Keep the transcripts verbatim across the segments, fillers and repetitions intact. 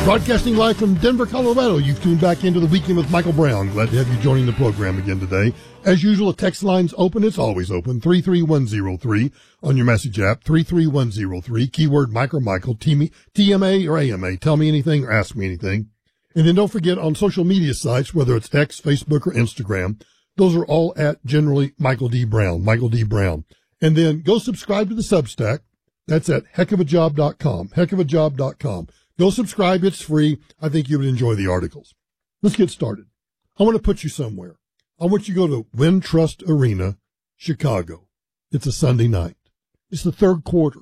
Broadcasting live from Denver, Colorado, you've tuned back into the Weekend with Michael Brown. Glad to have you joining the program again today. As usual, a text line's open. It's always open. three three one zero three on your message app. three three one zero three. Keyword Mike or Michael. T M A or A M A. Tell me anything or ask me anything. And then don't forget on social media sites, whether it's X, Facebook, or Instagram, those are all at generally Michael D. Brown. Michael D. Brown. And then go subscribe to the Substack. That's at heck of a job dot com. heck of a job dot com. Go subscribe. It's free. I think you would enjoy the articles. Let's get started. I want to put you somewhere. I want you to go to Wintrust Arena, Chicago. It's a Sunday night. It's the third quarter.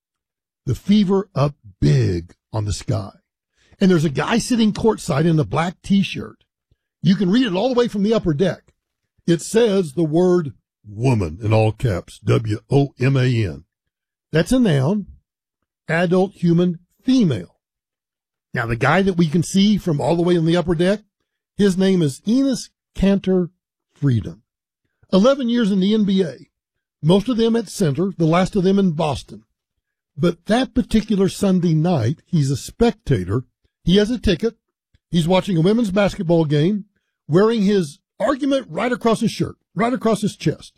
The Fever up big on the Sky. And there's a guy sitting courtside in a black T-shirt. You can read it all the way from the upper deck. It says the word woman in all caps, W O M A N. That's a noun, adult human female. Now, the guy that we can see from all the way in the upper deck, his name is Enes Kanter Freedom. eleven years in the N B A, most of them at center, the last of them in Boston. But that particular Sunday night, he's a spectator. He has a ticket. He's watching a women's basketball game, wearing his argument right across his shirt, right across his chest.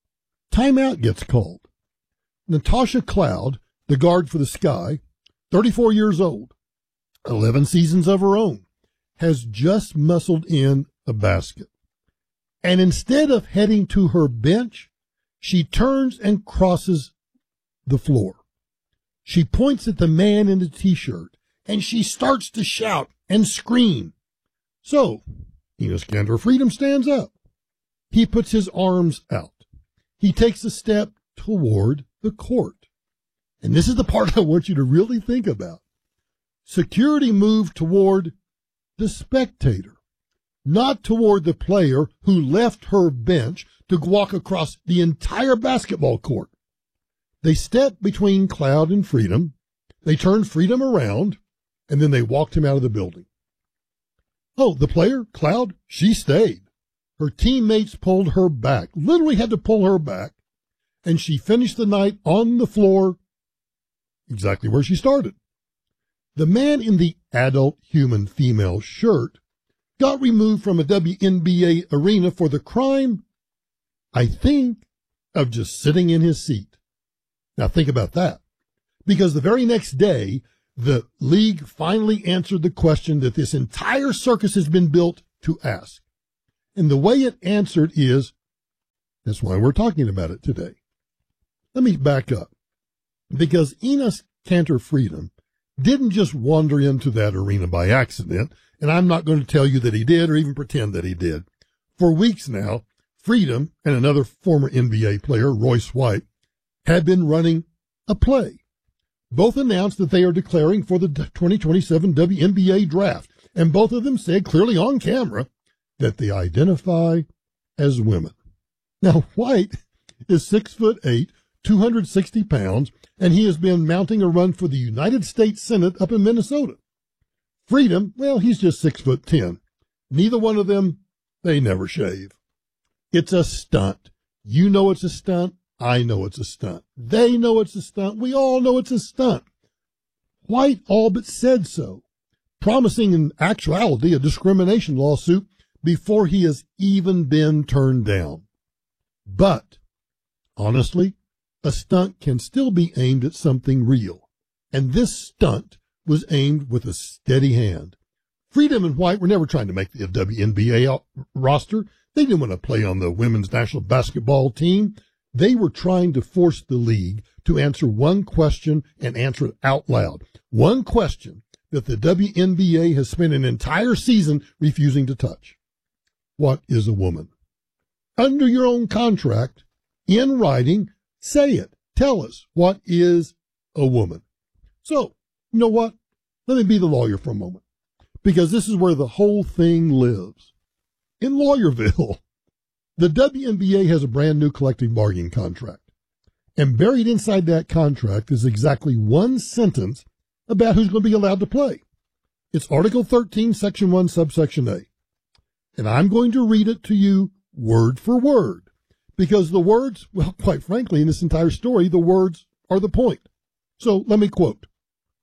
Timeout gets called. Natasha Cloud, the guard for the Sky, thirty-four years old, eleven seasons of her own, has just muscled in a basket. And instead of heading to her bench, she turns and crosses the floor. She points at the man in the T-shirt, and she starts to shout and scream. So, Enes Kanter Freedom stands up. He puts his arms out. He takes a step toward the court. And this is the part I want you to really think about. Security moved toward the spectator, not toward the player who left her bench to walk across the entire basketball court. They stepped between Cloud and Freedom. They turned Freedom around, and then they walked him out of the building. Oh, the player, Cloud, she stayed. Her teammates pulled her back, literally had to pull her back, and she finished the night on the floor exactly where she started. The man in the adult human female shirt got removed from a W N B A arena for the crime, I think, of just sitting in his seat. Now think about that. Because the very next day, the league finally answered the question that this entire circus has been built to ask. And the way it answered is, that's why we're talking about it today. Let me back up. Because Enes Kanter Freedom didn't just wander into that arena by accident, and I'm not going to tell you that he did or even pretend that he did. For weeks now, Freedom and another former N B A player, Royce White, had been running a play. Both announced that they are declaring for the twenty twenty-seven W N B A draft, and both of them said clearly on camera that they identify as women. Now, White is six foot eight, two hundred sixty pounds, and he has been mounting a run for the United States Senate up in Minnesota. Freedom, well, he's just six foot ten. Neither one of them, they never shave. It's a stunt. You know it's a stunt. I know it's a stunt. They know it's a stunt. We all know it's a stunt. White all but said so, promising in actuality a discrimination lawsuit before he has even been turned down. But, honestly, a stunt can still be aimed at something real. And this stunt was aimed with a steady hand. Freedom and White were never trying to make the W N B A roster. They didn't want to play on the women's national basketball team. They were trying to force the league to answer one question and answer it out loud. One question that the W N B A has spent an entire season refusing to touch. What is a woman? Under your own contract, in writing, say it. Tell us, what is a woman? So, you know what? Let me be the lawyer for a moment, because this is where the whole thing lives. In Lawyerville, the W N B A has a brand new collective bargaining contract, and buried inside that contract is exactly one sentence about who's going to be allowed to play. It's Article thirteen, Section one, Subsection A. And I'm going to read it to you word for word, because the words, well, quite frankly, in this entire story, the words are the point. So let me quote.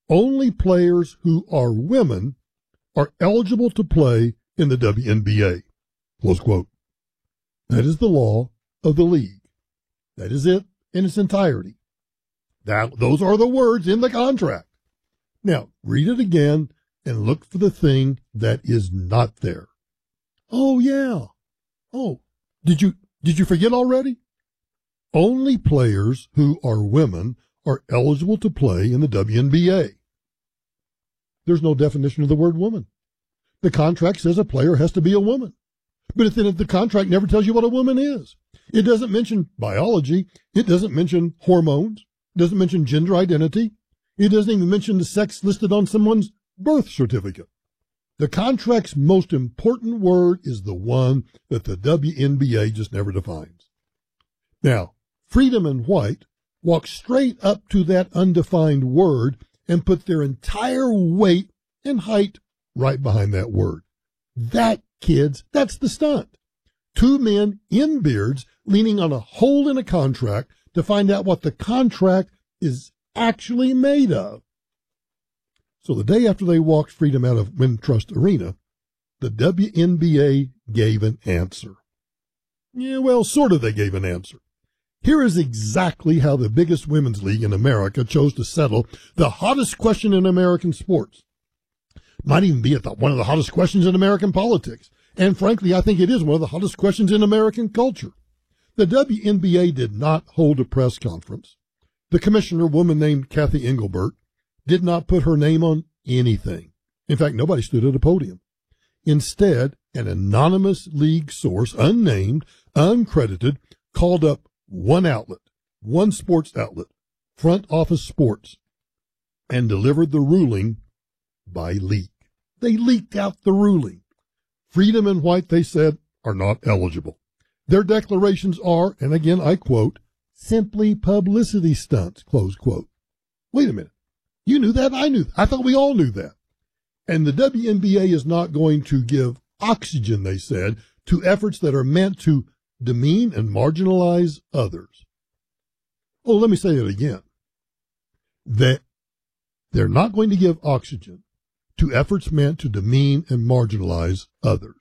only players who are women are eligible to play in the W N B A. Close quote. That is the law of the league. That is it in its entirety. That, those are the words in the contract. Now, read it again and look for the thing that is not there. Oh, yeah. Oh, did you, did you forget already? Only players who are women are eligible to play in the W N B A. There's no definition of the word woman. The contract says a player has to be a woman. But then the contract never tells you what a woman is. It doesn't mention biology. It doesn't mention hormones. It doesn't mention gender identity. It doesn't even mention the sex listed on someone's birth certificate. The contract's most important word is the one that the W N B A just never defines. Now, Freedom and White walk straight up to that undefined word and put their entire weight and height right behind that word. That, kids, that's the stunt. Two men in beards leaning on a hole in a contract to find out what the contract is actually made of. So the day after they walked Freedom out of Wintrust Arena, the W N B A gave an answer. Yeah, well, sort of they gave an answer. Here is exactly how the biggest women's league in America chose to settle the hottest question in American sports. Might even be at the, one of the hottest questions in American politics. And frankly, I think it is one of the hottest questions in American culture. The W N B A did not hold a press conference. The commissioner, a woman named Kathy Engelbert, did not put her name on anything. In fact, nobody stood at a podium. Instead, an anonymous league source, unnamed, uncredited, called up one outlet, one sports outlet, Front Office Sports, and delivered the ruling by leak. They leaked out the ruling. Freedom and White, they said, are not eligible. Their declarations are, and again I quote, simply publicity stunts, close quote. Wait a minute. You knew that? I knew. I thought we all knew that. And the W N B A is not going to give oxygen, they said, to efforts that are meant to demean and marginalize others. Oh, let me say it again. That they're not going to give oxygen to efforts meant to demean and marginalize others.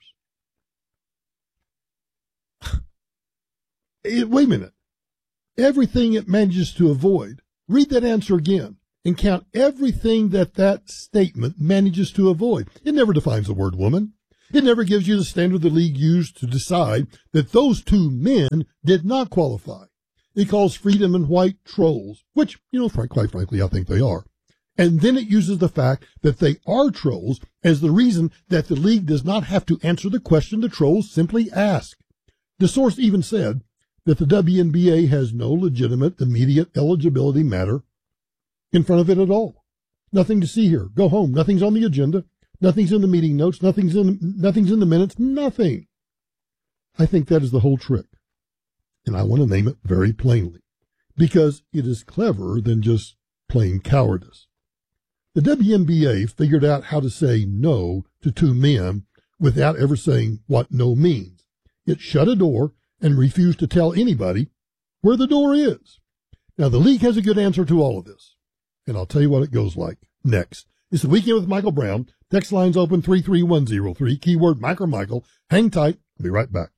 It, wait a minute. Everything it manages to avoid. Read that answer again and count everything that that statement manages to avoid. It never defines the word woman. It never gives you the standard the league used to decide that those two men did not qualify. It calls Freedom and White trolls, which, you know, frank, quite frankly, I think they are. And then it uses the fact that they are trolls as the reason that the league does not have to answer the question the trolls simply ask. The source even said that the W N B A has no legitimate immediate eligibility matter in front of it at all. Nothing to see here. Go home. Nothing's on the agenda. Nothing's in the meeting notes. Nothing's in, nothing's in the minutes. Nothing. I think that is the whole trick. And I want to name it very plainly because it is cleverer than just plain cowardice. The W N B A figured out how to say no to two men without ever saying what no means. It shut a door and refused to tell anybody where the door is. Now, the league has a good answer to all of this, and I'll tell you what it goes like next. It's the Weekend with Michael Brown. Text lines open three three one zero three, keyword Mike or Michael. Hang tight. I'll be right back.